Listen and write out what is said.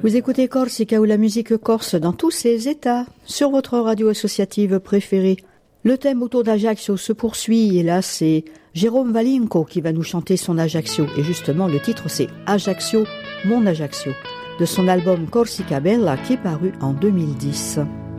Vous écoutez Corsica ou la musique corse dans tous ses états, sur votre radio associative préférée. Le thème autour d'Ajaccio se poursuit et là c'est Jérôme Valinco qui va nous chanter son Ajaccio. Et justement le titre c'est Ajaccio, mon Ajaccio, de son album Corsica Bella qui est paru en 2010.